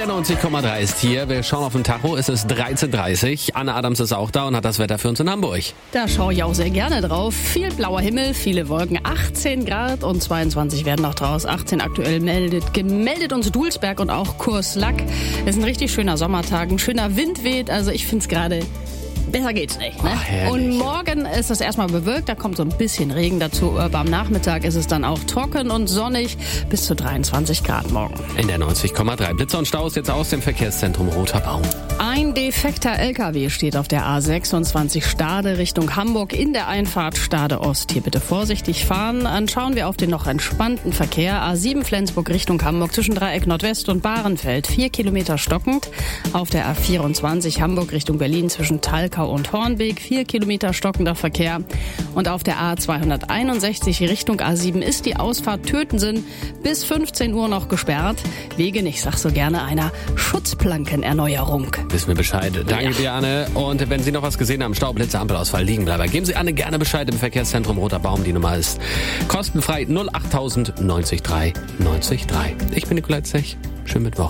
der 90,3 ist hier. Wir schauen auf den Tacho. Es ist 13:30 Uhr. Anne Adams ist auch da und hat das Wetter für uns in Hamburg. Da schaue ich auch sehr gerne drauf. Viel blauer Himmel, viele Wolken, 18 Grad und 22 werden noch draus. 18 aktuell gemeldet uns Dulsberg und auch Kurslack. Es ist ein richtig schöner Sommertag, ein schöner Wind weht. Also ich finde es gerade... Besser geht's nicht, ne? Ach, und morgen ist es erstmal bewölkt, da kommt so ein bisschen Regen dazu. Aber am Nachmittag ist es dann auch trocken und sonnig, bis zu 23 Grad morgen. In der 90,3. Blitzer und Staus jetzt aus dem Verkehrszentrum Roter Baum. Ein defekter LKW steht auf der A26 Stade Richtung Hamburg in der Einfahrt Stade Ost. Hier bitte vorsichtig fahren. Dann schauen wir auf den noch entspannten Verkehr. A7 Flensburg Richtung Hamburg zwischen Dreieck Nordwest und Bahrenfeld. 4 Kilometer stockend. Auf der A24 Hamburg Richtung Berlin zwischen Talkau und Hornbeek. 4 Kilometer stockender Verkehr. Und auf der A261 Richtung A7 ist die Ausfahrt Tötensen bis 15 Uhr noch gesperrt. Wegen, ich sag so gerne, einer Schutzplankenerneuerung. Wissen wir Bescheid. Danke dir, Anne. Und wenn Sie noch was gesehen haben, Stau, Blitze, Ampelausfall, Liegenbleiber, geben Sie Anne gerne Bescheid im Verkehrszentrum Roter Baum. Die Nummer ist kostenfrei 08000 90 3 90 3. Ich bin Nikolai Zech. Schönen Mittwoch.